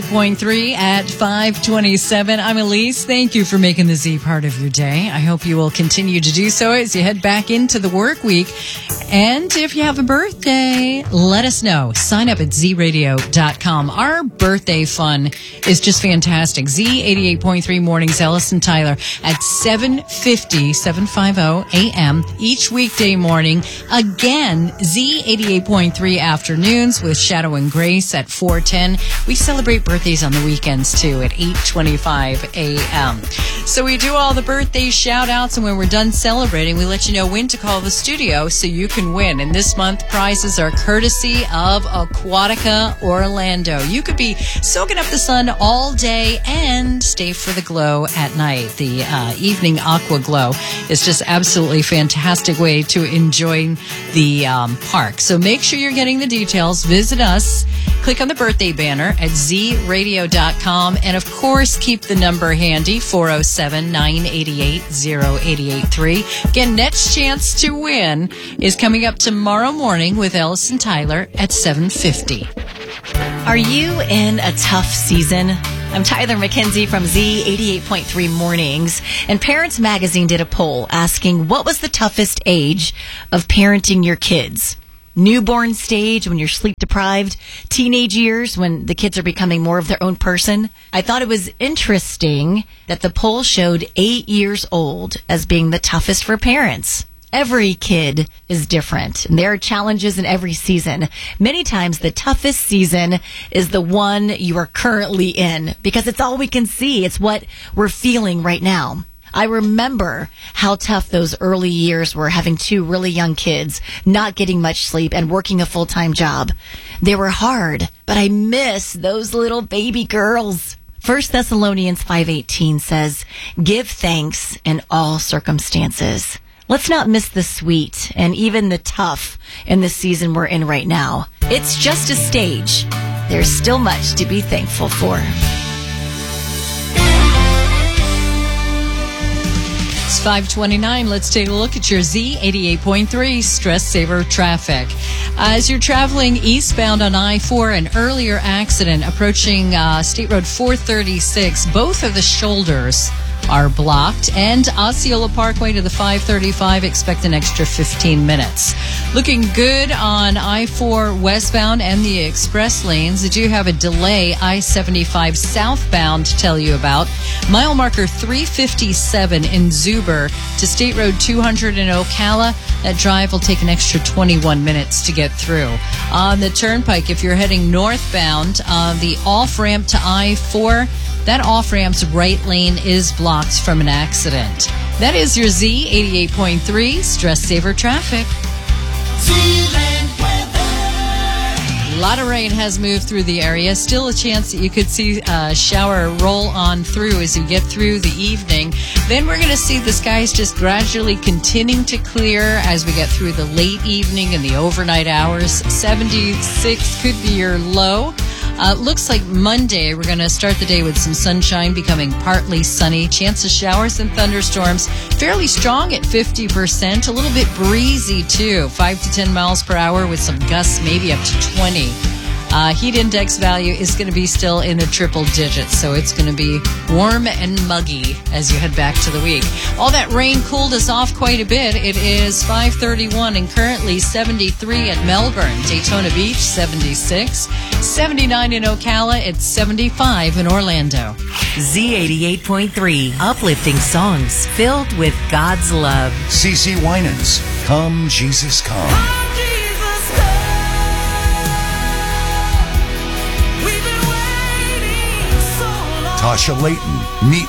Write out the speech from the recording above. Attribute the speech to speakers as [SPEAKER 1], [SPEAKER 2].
[SPEAKER 1] 88.3 at 5:27. I'm Elise. Thank you for making the Z part of your day. I hope you will continue to do so as you head back into the work week. And if you have a birthday, let us know. Sign up at zradio.com. Our birthday fun is just fantastic. Z88.3 Mornings, Ellis and Tyler at 750 a.m. each weekday morning. Again, Z88.3 afternoons with Shadow and Grace at 4:10. We celebrate birthdays on the weekends, too, at 8:25 a.m. So we do all the birthday shout-outs, and when we're done celebrating, we let you know when to call the studio so you can win. And this month, prizes are courtesy of Aquatica Orlando. You could be soaking up the sun all day and stay for the glow at night. The evening aqua glow is just absolutely fantastic way to enjoy the park. So make sure you're getting the details. Visit us. Click on the birthday banner at zradio.com. And, of course, keep the number handy, 407-988-0883. Again, next chance to win is coming up tomorrow morning with Ellis and Tyler at 7:50.
[SPEAKER 2] Are you in a tough season? I'm Tyler McKenzie from Z88.3 Mornings, and Parents Magazine did a poll asking what was the toughest age of parenting your kids. Newborn stage, when you're sleep deprived, teenage years, when the kids are becoming more of their own person. I thought it was interesting that the poll showed 8 years old as being the toughest for parents. Every kid is different, and there are challenges in every season. Many times, the toughest season is the one you are currently in, because it's all we can see. It's what we're feeling right now. I remember how tough those early years were, having two really young kids, not getting much sleep, and working a full-time job. They were hard, but I miss those little baby girls. 1 Thessalonians 5:18 says, "Give thanks in all circumstances." Let's not miss the sweet and even the tough in the season we're in right now. It's just a stage. There's still much to be thankful for.
[SPEAKER 1] It's 5:29. Let's take a look at your Z88.3 Stress Saver traffic. As you're traveling eastbound on I-4, an earlier accident approaching State Road 436. Both of the shoulders are blocked, and Osceola Parkway to the 535, expect an extra 15 minutes. Looking good on I-4 westbound and the express lanes. They do have a delay, I-75 southbound to tell you about. Mile marker 357 in Zuber to State Road 200 in Ocala. That drive will take an extra 21 minutes to get through. On the Turnpike, if you're heading northbound, the off-ramp to I-4, that off-ramp's right lane is blocked from an accident. That is your Z88.3 Stress Saver traffic. A lot of rain has moved through the area. Still a chance that you could see a shower roll on through as you get through the evening. Then we're going to see the skies just gradually continuing to clear as we get through the late evening and the overnight hours. 76 could be your low. Looks like Monday, we're going to start the day with some sunshine, becoming partly sunny. Chance of showers and thunderstorms fairly strong at 50%. A little bit breezy, too. 5 to 10 miles per hour with some gusts, maybe up to 20. Heat index value is going to be still in the triple digits, so it's going to be warm and muggy as you head back to the week. All that rain cooled us off quite a bit. It is 5:31 and currently 73 at Melbourne. Daytona Beach, 76. 79 in Ocala. It's 75 in Orlando.
[SPEAKER 3] Z88.3, uplifting songs filled with God's love.
[SPEAKER 4] CeCe Winans, Come Jesus Come. Tasha Layton, Meet